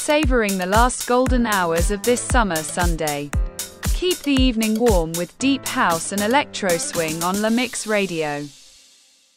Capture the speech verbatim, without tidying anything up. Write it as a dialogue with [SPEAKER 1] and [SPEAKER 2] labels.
[SPEAKER 1] savoring the last golden hours of this summer Sunday. Keep the evening warm with deep house and electro swing on La Mix Radio.